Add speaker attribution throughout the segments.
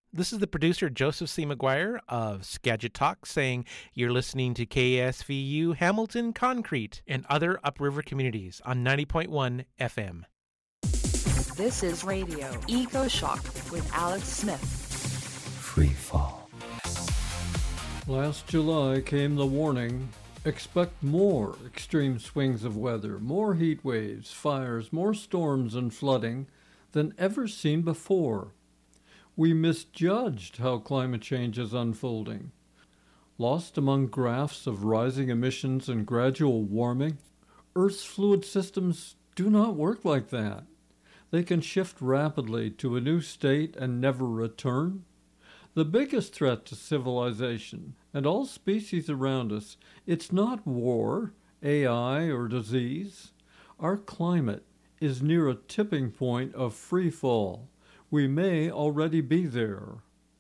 Speaker 1: This is the producer, Joseph C. McGuire of Skagit Talk, saying you're listening to KSVU Hamilton Concrete and other upriver communities on 90.1 FM.
Speaker 2: This is Radio Eco Shock with Alex Smith.
Speaker 3: Free fall.
Speaker 4: Last July came the warning, expect more extreme swings of weather, more heat waves, fires, more storms and flooding than ever seen before. We misjudged how climate change is unfolding. Lost among graphs of rising emissions and gradual warming, Earth's fluid systems do not work like that. They can shift rapidly to a new state and never return. The biggest threat to civilization and all species around us, it's not war, AI, or disease. Our climate is near a tipping point of free fall. We may already be there.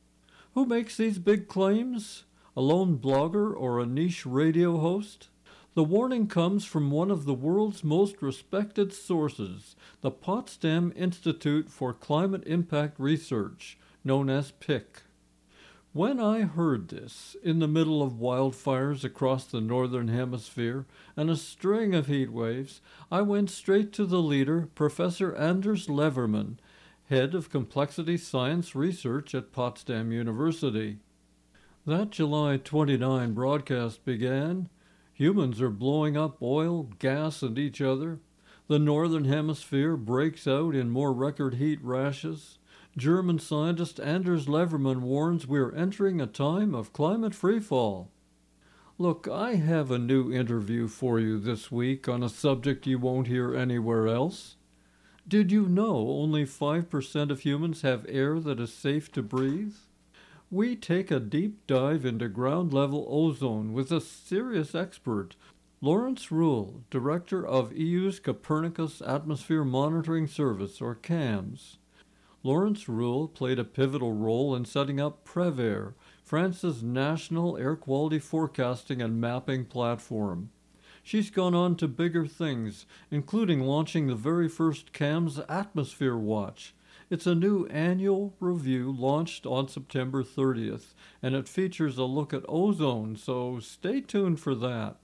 Speaker 4: Who makes these big claims? A lone blogger or a niche radio host? The warning comes from one of the world's most respected sources, the Potsdam Institute for Climate Impact Research, known as PIC. When I heard this, in the middle of wildfires across the northern hemisphere and a string of heat waves, I went straight to the leader, Professor Anders Leverman, head of Complexity Science Research at Potsdam University. That July 29 broadcast began. Humans are blowing up oil, gas, and each other. The northern hemisphere breaks out in more record heat rashes. German scientist Anders Leverman warns we're entering a time of climate freefall. Look, I have a new interview for you this week on a subject you won't hear anywhere else. Did you know only 5% of humans have air that is safe to breathe? We take a deep dive into ground-level ozone with a serious expert, Lawrence Ruhl, director of EU's Copernicus Atmosphere Monitoring Service, or CAMS. Lawrence Ruhl played a pivotal role in setting up PREVAIR, France's national air quality forecasting and mapping platform. She's gone on to bigger things, including launching the very first CAMS Atmosphere Watch. It's a new annual review launched on September 30th, and it features a look at ozone, so stay tuned for that.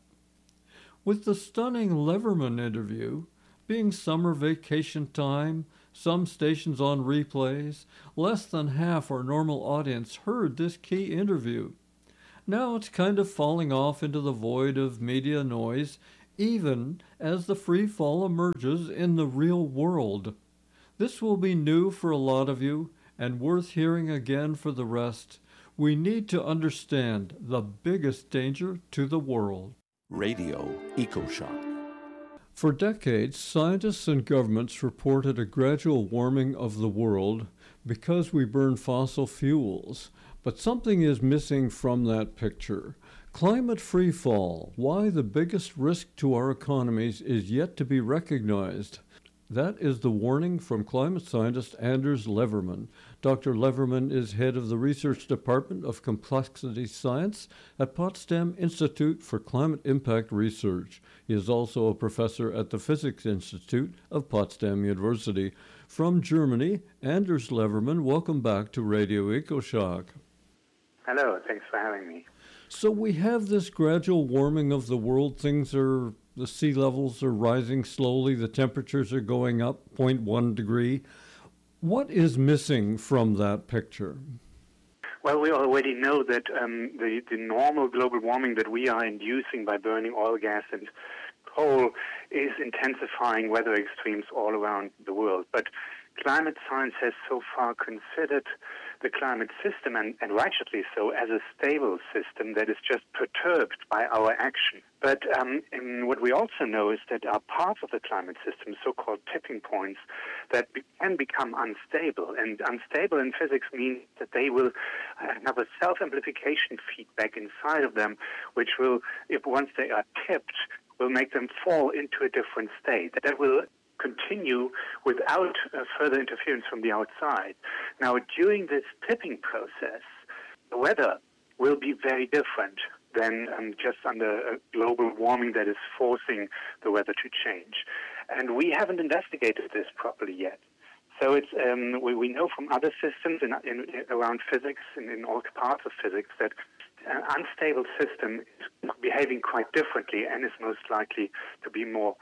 Speaker 4: With the stunning Leverman interview, being summer vacation time, some stations on replays, less than half our normal audience heard this key interview. Now it's kind of falling off into the void of media noise, even as the free fall emerges in the real world. This will be new for a lot of you, and worth hearing again for the rest. We need to understand the biggest danger to the world.
Speaker 3: Radio EcoShock.
Speaker 4: For decades, scientists and governments reported a gradual warming of the world because we burn fossil fuels. But something is missing from that picture. Climate freefall, why the biggest risk to our economies is yet to be recognized. That is the warning from climate scientist Anders Leverman. Dr. Leverman is head of the Research Department of Complexity Science at Potsdam Institute for Climate Impact Research. He is also a professor at the Physics Institute of Potsdam University. From Germany, Anders Leverman, welcome back to Radio EcoShock.
Speaker 5: Hello, thanks for having me.
Speaker 4: So we have this gradual warming of the world. The sea levels are rising slowly. The temperatures are going up 0.1 degree. What is missing from that picture?
Speaker 5: Well, we already know that the normal global warming that we are inducing by burning oil, gas, and coal is intensifying weather extremes all around the world. But climate science has so far considered the climate system, and rightly so, as a stable system that is just perturbed by our action. But and what we also know is that are parts of the climate system, so-called tipping points, that can become unstable. And unstable in physics means that they will have a self-amplification feedback inside of them, which will, if once they are tipped, will make them fall into a different state. That will continue without further interference from the outside. Now, during this tipping process, the weather will be very different than just under global warming that is forcing the weather to change. And we haven't investigated this properly yet. So it's we know from other systems around physics and in all parts of physics that an unstable system is behaving quite differently and is most likely to be more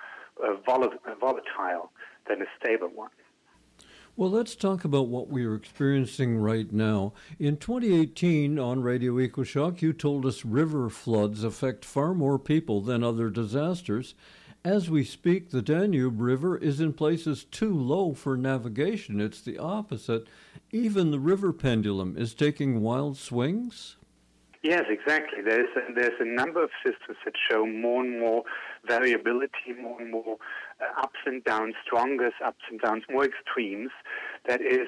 Speaker 5: volatile than a stable one.
Speaker 4: Well, let's talk about what we are experiencing right now. In 2018, on Radio EcoShock, you told us river floods affect far more people than other disasters. As we speak, the Danube River is in places too low for navigation. It's the opposite. Even the river pendulum is taking wild swings?
Speaker 5: Yes, exactly. There's a number of systems that show more and more variability, more and more ups and downs, strongest ups and downs, more extremes. That is,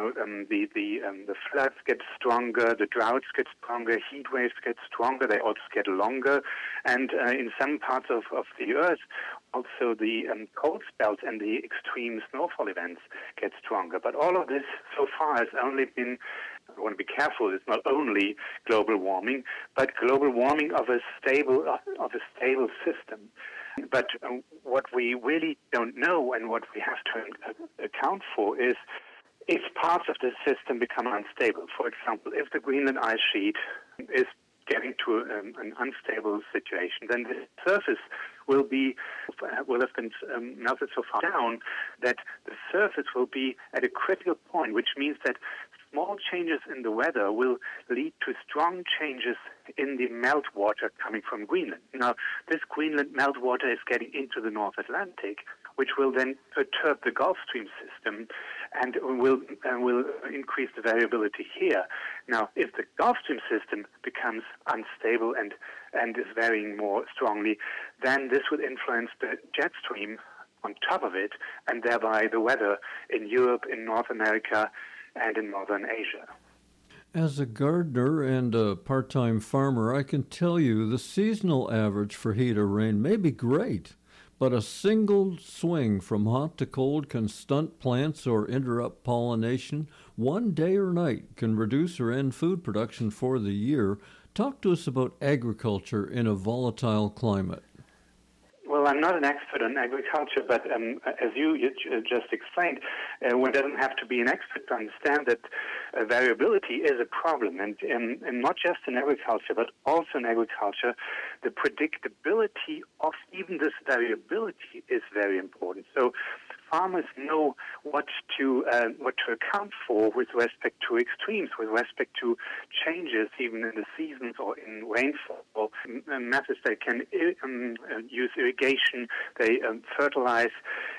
Speaker 5: the floods get stronger, the droughts get stronger, heat waves get stronger. They also get longer, and in some parts of the Earth, also the cold spells and the extreme snowfall events get stronger. But all of this so far has only been, I want to be careful, it's not only global warming, but global warming of a stable system. But what we really don't know and what we have to account for is if parts of the system become unstable. For example, if the Greenland ice sheet is getting to an unstable situation, then the surface will have been melted so far down that the surface will be at a critical point, which means that small changes in the weather will lead to strong changes in the meltwater coming from Greenland. Now, this Greenland meltwater is getting into the North Atlantic, which will then perturb the Gulf Stream system and will increase the variability here. Now, if the Gulf Stream system becomes unstable and is varying more strongly, then this will influence the jet stream on top of it, and thereby the weather in Europe, in North America, and in northern Asia.
Speaker 4: As a gardener and a part-time farmer, I can tell you the seasonal average for heat or rain may be great, but a single swing from hot to cold can stunt plants or interrupt pollination. One day or night can reduce or end food production for the year. Talk to us about agriculture in a volatile climate.
Speaker 5: Well, I'm not an expert on agriculture, but as you just explained, one doesn't have to be an expert to understand that variability is a problem, and not just in agriculture, but also in agriculture, the predictability of even this variability is very important. So farmers know what to account for with respect to extremes, with respect to changes even in the seasons or in rainfall. Methods they can use irrigation, they fertilize